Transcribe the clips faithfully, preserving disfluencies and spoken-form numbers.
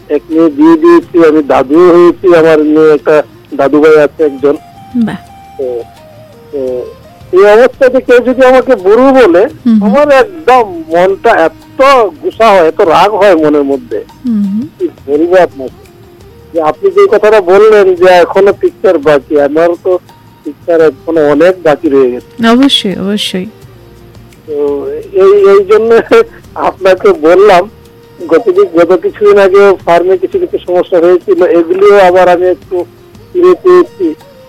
এক মেয়ে বিয়ে দিয়েছি, আমি দাদু হয়েছি, আমার মেয়ে একটা দাদু ভাই আছে একজন। এই অবস্থাতে কেউ যদি আমাকে বুড়ো বলে, আমার একদম মনটা এত গুসা হয়, এত রাগ হয় মনের মধ্যে। বলবো আপনাকে যে আপনি যে কথাটা বললেন যে এখনো পিকচার বাকি, আমার তো পিকচার এখনো অনেক বাকি রয়ে গেছে। অবশ্যই অবশ্যই। তো এই এই জন্য আপনাকে বললাম, গত গত কিছুদিন আগে ফার্মে কিছু কিছু সমস্যা হয়েছিল, এগুলিও আবার আমি একটু ফিরে পেয়েছি।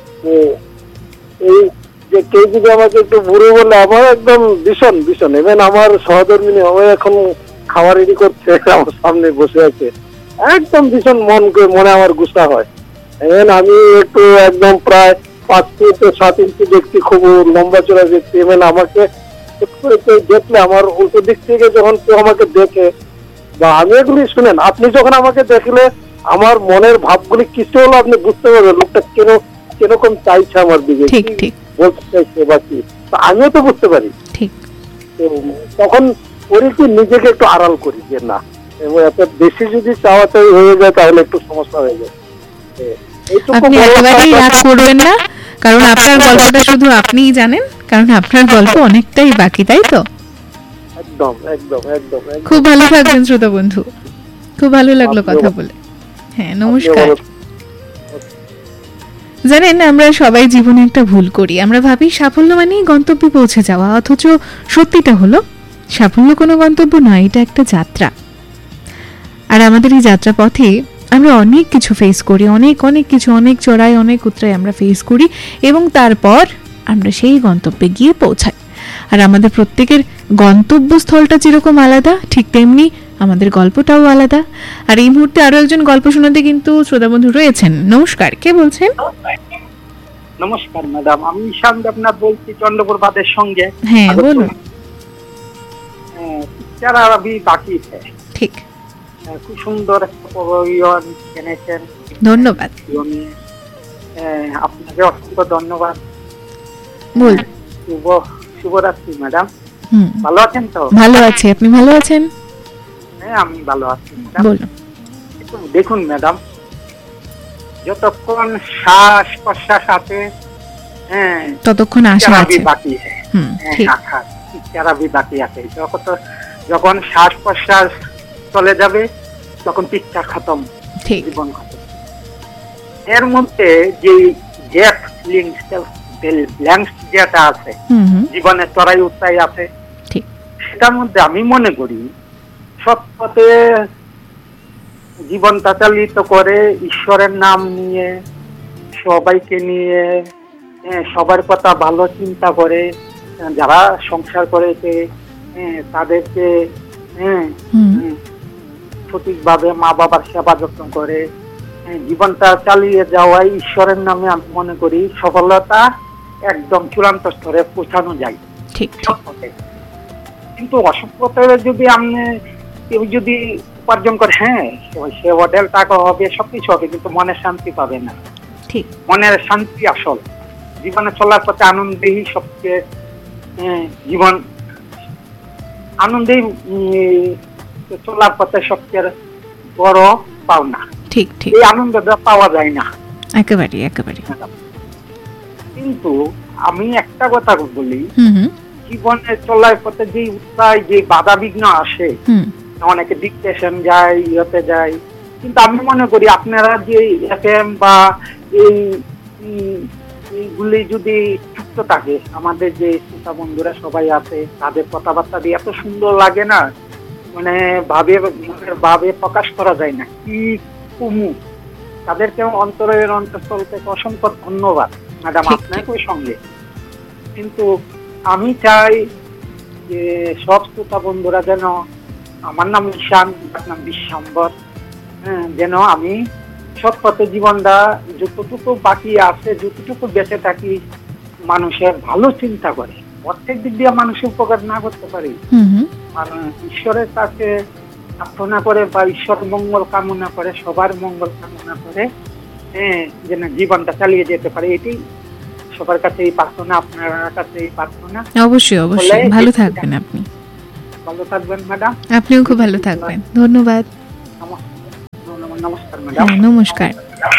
এই যে কেউ যদি আমাকে একটু বুড়ো বলে, আমার একদম ভীষণ ভীষণ। ইভেন আমার সহধর্মিনী ও এখন খাওয়া রেডি করছে, আমার সামনে বসে আছে, একদম ভীষণ মন মনে আমার গুসা হয়। ইভেন আমি একটু একদম প্রায় পাঁচ ফিট সাত ইঞ্চি দেখছি, খুব লম্বা চড়া দেখছি। ইভেন আমাকে দেখলে, আমার উল্টো দিক থেকে যখন কেউ আমাকে দেখে, বা আমি এগুলি শুনেন, আপনি যখন আমাকে দেখলে আমার মনের ভাবগুলি কিছু হলো আপনি বুঝতে পারবেন লোকটা কেন কিরকম চাইছে আমার দিকে, বলতে চাইছে বা কি, আমিও তো বুঝতে পারি। ঠিক, তখন ওই কি নিজেকে একটু আড়াল করি যে না, এত বেশি যদি চাওয়া চাই হয়ে যায় তাহলে একটু সমস্যা হয়ে যায়। আপনি একেবারেই রাগ করবেন না, কারণ আপনার গল্পটা শুধু আপনিই জানেন, কারণ আপনার গল্প অনেকটাই বাকি, তাই তো? একদম একদম একদম। খুব ভালো থাকবেন শ্রোতা বন্ধু, খুব ভালো লাগলো কথা বলে। হ্যাঁ, নমস্কার। জানেন, আমরা সবাই জীবনে একটা ভুল করি, আমরা ভাবি সাফল্য মানেই গন্তব্যে পৌঁছে যাওয়া, অথচ সত্যিটা হলো সাফল্য কোনো গন্তব্য নয়, এটা একটা যাত্রা। আর আমাদের এই যাত্রা পথে আমরা অনেক কিছু ফেস করি, অনেক অনেক কিছু, অনেক চড়াই অনেক উতরাই আমরা ফেস করি, এবং তারপর আমরা সেই গন্তব্যে গিয়ে পৌঁছাই। আর আমাদের প্রত্যেকের গন্তব্যস্থলটা যেরকম আলাদা, ঠিক তেমনি আমাদের গল্পটাও আলাদা। আর এই মুহূর্তে আরো একজন গল্প শোনাতে কিন্তু শ্রোতা বন্ধু রয়েছেন। নমস্কার, কে বলছেন? নমস্কার ম্যাডাম, আমি ঈশান দেবনাথ বলছি, চন্দ্রপুর বাদের সঙ্গে। হ্যাঁ, বলুন। যারা আবি বাকি ঠিক, খুব সুন্দর জেনেছেন, ধন্যবাদ। আপনাকে অসংখ্য ধন্যবাদ। বলুন। শুভ শুভরাত্রি ম্যাডাম। ভালো আছেন তো? ভালো আছি, আপনি ভালো আছেন? হ্যাঁ, আমি ভালো আছি। বলুন। দেখুন ম্যাডাম, যতক্ষণ শ্বাস প্রশ্বাস আছে, হ্যাঁ, ততক্ষণ আশা আছে। বাকি বাকি আছে। যখন শ্বাস প্রশ্বাস চলে যাবে তখন পিকচার খতম, জীবন খতম। এর মধ্যে যে গ্যাপ ব্ল্যাঙ্কস যেটা আছে, জীবনে চড়াই উতরাই আছে, সেটার মধ্যে আমি মনে করি সৎ পথে জীবনটা চালিত করে, ঈশ্বরের নাম নিয়ে, সবাইকে নিয়ে, সবার কথা ভালো চিন্তা করে, যারা সংসার করেছে তাদেরকে সঠিকভাবে মা বাবার সেবা যত্ন করে জীবনটা চালিয়ে যাওয়াই ঈশ্বরের নামে আমি মনে করি সফলতা একদম চূড়ান্ত স্তরে পৌঁছানো যায়। ঠিক, কিন্তু অসৎ পথে যদি আপনি কেউ যদি উপার্জন করে, হ্যাঁ সে হোটেল টাকা হবে, সবকিছু হবে, কিন্তু মনের শান্তি পাবে না। ঠিক, মনের শান্তি আসল। জীবনে চলার পথে আনন্দেই সবচেয়ে, জীবন আনন্দেই চলার পথে সবচেয়ে বড় পাওনা। ঠিক ঠিক, এই আনন্দটা পাওয়া যায় না একেবারে একেবারে। কিন্তু আমি একটা কথা বলি, জীবনে চলার পথে যে উৎসাহ, যে বাধা বিঘ্ন আসে, অনেকে ডিপ্রেশন যায়, ইয়েতে যায়, কিন্তু আমি মনে করি আপনারা যে এফএম বা এই এইগুলি যদি যুক্ত থাকে, আমাদের যে শ্রোতা বন্ধুরা সবাই আছে, তাদের কথাবার্তা দিয়ে এত সুন্দর লাগে না, মানে ভাবে ভাবে প্রকাশ করা যায় না কি কুমু। তাদেরকে অন্তরের অন্তঃস্থল থেকে অসংখ্য ধন্যবাদ ম্যাডাম, আপনাকে সঙ্গে। কিন্তু আমি চাই যে সব শ্রোতা বন্ধুরা যেন, আমার নাম ঈশান, নাম বিশ্বম্বর, হ্যাঁ, যেন আমি সৎ পথে জীবনটা যতটুকু বাকি আছে, যতটুকু বেঁচে থাকি, মানুষের ভালো চিন্তা করে, প্রত্যেক দিক দিয়ে মানুষের উপকার না করতে পারি, আর ঈশ্বরের কাছে প্রার্থনা করে বা ঈশ্বর মঙ্গল কামনা করে, সবার মঙ্গল কামনা করে, হ্যাঁ, যেন জীবনটা চালিয়ে যেতে পারে, এটাই সবার কাছে এই প্রার্থনা, আপনার কাছে এই প্রার্থনা। অবশ্যই অবশ্যই, ভালো থাকবেন আপনি। ভালো থাকবেন ম্যাডাম। আপনিও খুব ভালো থাকবেন, ধন্যবাদ। নমস্কার ম্যাডাম। হ্যাঁ, নমস্কার।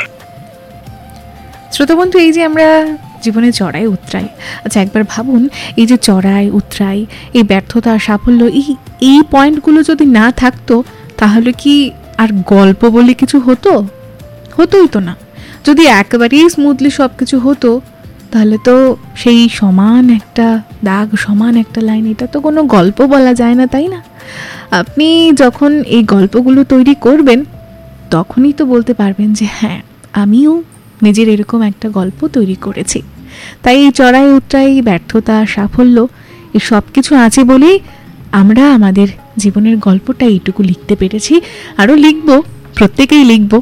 শ্রোতা বন্ধু, এই যে আমরা জীবনে চড়াই উতরাই, আচ্ছা একবার ভাবুন, এই যে চড়াই উতরাই, এই ব্যর্থতা সাফল্য, এই এই পয়েন্টগুলো যদি না থাকতো তাহলে কি আর গল্প বলে কিছু হতো? হতোই তো না। যদি একেবারেই স্মুথলি সব কিছু হতো তাহলে তো সেই সমান একটা দাগ, সমান একটা লাইন, এটা তো কোনো গল্প বলা যায় না, তাই না? আপনি যখন এই গল্পগুলো তৈরি করবেন তখনই তো বলতে পারবেন যে হ্যাঁ, আমিও নিজের এরকম একটা গল্প তৈরি করেছি। তাই এই চড়াই উতরাই, ব্যর্থতা, সাফল্য, এই সব কিছু আছে বলেই আমরা আমাদের জীবনের গল্পটা এইটুকু লিখতে পেরেছি, আরও লিখব, প্রত্যেকেই লিখব।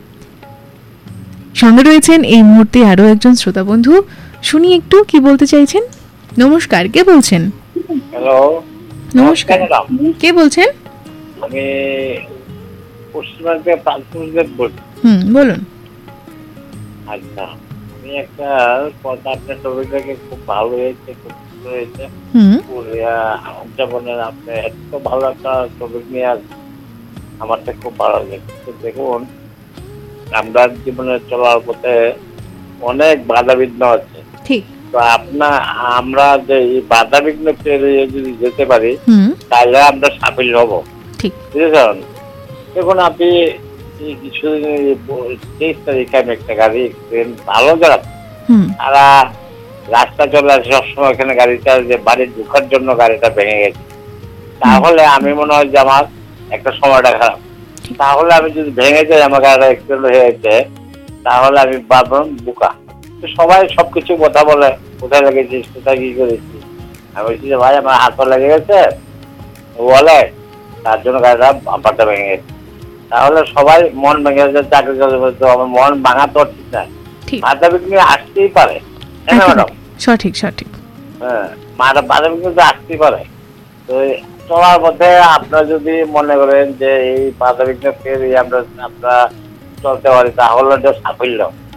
সঙ্গে রয়েছেন এই মুহূর্তে আরও একজন শ্রোতা বন্ধু, শুনি একটু কি বলতে চাইছেন। নমস্কার, কে বলছেন? হ্যালো, নমস্কার, কে বলছেন? আমি পশ্চিমবঙ্গের প্রান্তিক বলছি। হুম, বলুন। আচ্ছা, আমি একটা কথা, আপনার ছবিটাকে খুব ভালো হয়েছে, খুব সুন্দর হয়েছে। হুম, উদযাপনের আপনি এত ভালো একটা ছবি নিয়ে আসবেন, আমারটা খুব ভালো লেগেছে। দেখুন, আমরা জীবনে চলার পথে অনেক বাধা বিঘ্ন আছে, ঠিক। তো আপনার আমরা যে এই বাধা বিঘ্ন পেরিয়ে যদি যেতে পারি হুম, তাহলে আমরা সাফল্য হব, ঠিক। বুঝেছেন? দেখুন, আপনি এই কিছুদিন তেইশ তারিখে আমি একটা গাড়ি এক্সিডেন্ট, ভালো যারা হুম, তারা রাস্তা চলে আসে সবসময়, এখানে গাড়িটা যে বাড়ি ঢোকার জন্য গাড়িটা ভেঙে গেছে, তাহলে আমি মনে হয় যে আমার একটা সময়টা খারাপ। তাহলে আমি যদি ভেঙে যাই, আমার গাড়িটা এক্সিডেন্ট হয়ে গেছে, তাহলে আমি ভাবলাম বোকা। তো সবাই সবকিছু কথা বলে, কোথায় লেগেছিস, কোথায় কি করেছিস। আমি বলছি যে ভাই আমার হাতও লেগে গেছে, বলে তার জন্য গাড়িটা বাম্পারটা ভেঙে গেছে। তাহলে সবাই মন ভেঙে গেছে, চাকরি করতে, আমার মন ভাঙা তো ঠিক না, ঠিক। বাধা বিঘ্ন আসতেই পারে, তাই না ম্যাডাম? সঠিক, সঠিক। হ্যাঁ, বাধা বিঘ্ন তো আসতেই পারে। তো চলার মধ্যে আপনারা যদি মনে করেন যে এই বাধা বিঘ্ন পেরিয়ে আমরা আমরা চলতে পারি, তাহলে এটা সাফল্য।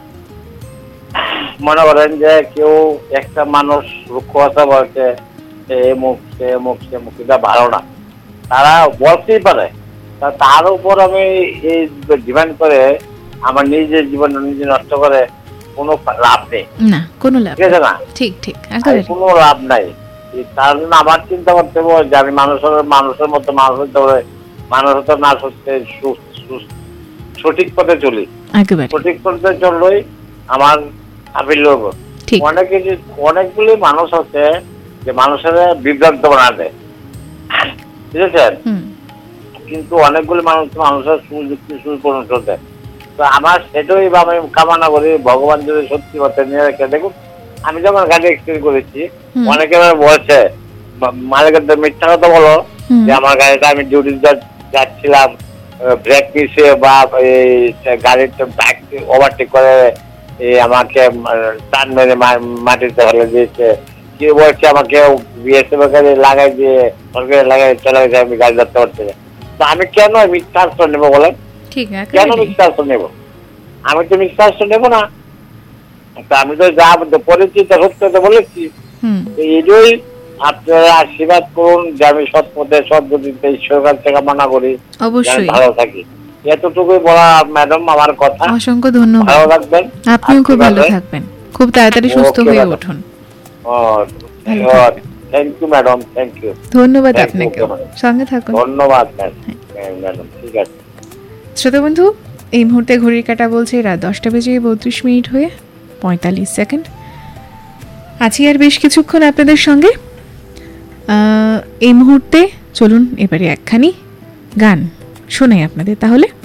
মনে করেন যে কেউ একটা মানুষ রুক্ষ কথা বলছে, সে মুখ সে মুখ সে মুখ, এটা ভালো না, তারা বলতেই পারে। তার উপর আমি এই ডিমান্ড করে আমার নিজের জীবন নিজে নষ্ট করে কোনো লাভ নেই, না, কোনো লাভ, ঠিক আছে না? ঠিক ঠিক, কোনো লাভ নাই। তার জন্য আমার চিন্তা করতে হবে যে আমি মানুষের মানুষের মতো মানুষ হতে হবে, মানুষ হতে না হচ্ছে সঠিক পথে চলি, সঠিক পথে চললেই আমার সাফল্য হবো। অনেকে অনেকগুলি মানুষ আছে যে মানুষের বিভ্রান্ত বানাতে, বুঝেছেন? কিন্তু অনেকগুলি মানুষ মানুষের সুযুক্তি সুপরিণত দেয়। তো আমার সেটাই আমি কামনা করি, ভগবান যদি সত্যি পথে নিয়ে রেখে। দেখুন, আমি যখন গাড়ি এক্সিডেন্ট করেছি, অনেকে বলছে মালিকের মিথ্যা কথা বলো যে আমার গাড়িটা আমি ডিউটি যাচ্ছিলাম, ব্রেক মিশে বা এই গাড়িটা ওভারটেক করে আমাকে টান মেরে মাটিতে ফেলে দিয়েছে, কেউ বলছে আমাকে বিএসএফ গাড়ি লাগাই দিয়ে সরকারি লাগাই চলে গেছে, আমি গাড়ি ধরতে পারছি না। তো আমি কেন মিথ্যা আশ্রয় নেবো বলেন? কেন মিথ্যা আশ্রয় নেবো? আমি তো মিথ্যা আশ্রয় নেবো না। আমি তো যা পড়েছি তা সত্য বলেছি। এইটাই আপনারা আশীর্বাদ করুন যে আমি সৎ পথে সৎ গতিতে ঈশ্বরের থেকে কামনা করি, অবশ্যই ভালো থাকি। এতটুকুই বলা ম্যাডাম আমার কথা। অসংখ্য ধন্যবাদ। ভালো থাকবেন, আপনিও খুব ভালো থাকবেন, খুব তাড়াতাড়ি সুস্থ হয়ে উঠুন। Thank you madam, thank you. ধন্যবাদ আপনাকে, সঙ্গে থাকুন। ধন্যবাদ ম্যাডাম, ঠিক আছে। শ্রোতা বন্ধু, এই মুহূর্তে ঘড়ির কাঁটা বলছে রাত দশটা বেজে বত্রিশ মিনিট হয়ে পঁয়তাল্লিশ সেকেন্ড। আছি আর বেশ কিছুক্ষণ আপনাদের সঙ্গে। এই মুহূর্তে চলুন এবারে একখানি গান শোনাই আপনাদের তাহলে।